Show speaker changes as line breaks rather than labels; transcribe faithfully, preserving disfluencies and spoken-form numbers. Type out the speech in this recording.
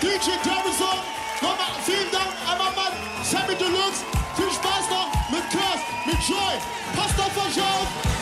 D J Davison. Nochmal vielen Dank an meinen Mann Sammy Deluxe. Viel Spaß noch mit Curse, mit Joy. Passt auf euch auf.